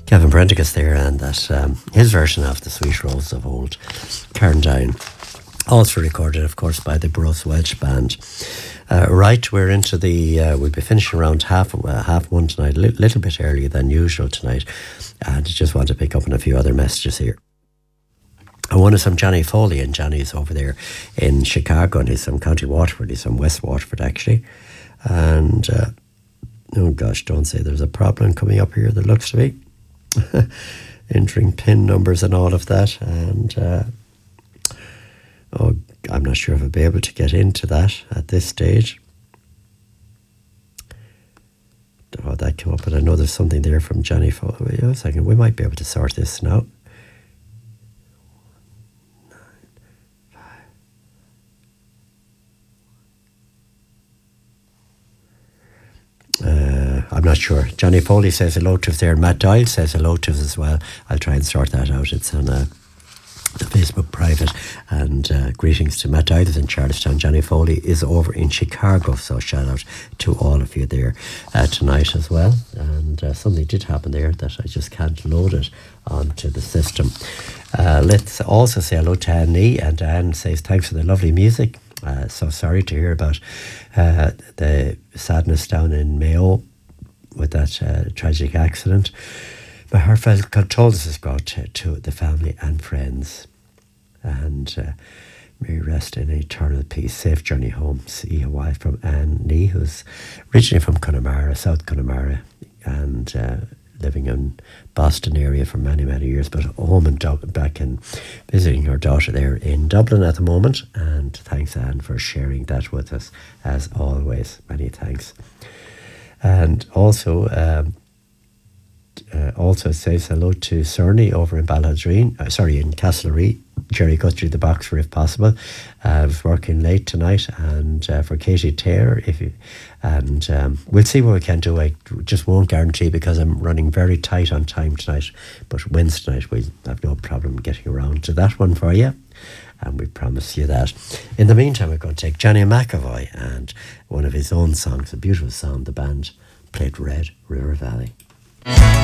Kevin Brendigus there, and that his version of The Sweet Rose of Old Carndown. Also recorded, of course, by the Burroughs Welsh Band. Right, we're into the, we'll be finishing around half one tonight, a little bit earlier than usual tonight. And I just want to pick up on a few other messages here. I wanted some Johnny Foley, and Johnny's over there in Chicago, and he's from County Waterford, he's from West Waterford actually. And, oh gosh, don't say there's a problem coming up here, there looks to be. Entering PIN numbers and all of that, and I'm not sure if I'll be able to get into that at this stage. Oh, that came up, but I know there's something there from Johnny. Wait a second, we might be able to sort this now. I'm not sure. Johnny Foley says hello to us there. Matt Doyle says hello to us as well. I'll try and sort that out. It's on the Facebook private. And greetings to Matt Doyle is in Charlestown. Johnny Foley is over in Chicago. So shout out to all of you there tonight as well. And something did happen there that I just can't load it onto the system. Let's also say hello to Anne Lee. And Anne says thanks for the lovely music. So sorry to hear about the sadness down in Mayo with that tragic accident. My heartfelt condolences go out to the family and friends. And may you rest in eternal peace. Safe journey home. See a wife from Anne Lee, who's originally from Connemara, South Connemara, and living in Boston area for many, many years, but home in back and visiting her daughter there in Dublin at the moment. And thanks, Anne, for sharing that with us, as always. Many thanks. And also says hello to Cerny over in Balladreen, in Castlereagh. Jerry Guthrie, the boxer, if possible. I was working late tonight, and for Katie Taylor, we'll see what we can do. I just won't guarantee because I'm running very tight on time tonight. But Wednesday night we'll have no problem getting around to that one for you, and we promise you that. In the meantime, we're going to take Johnny McAvoy and one of his own songs, a beautiful song. The band played Red River Valley.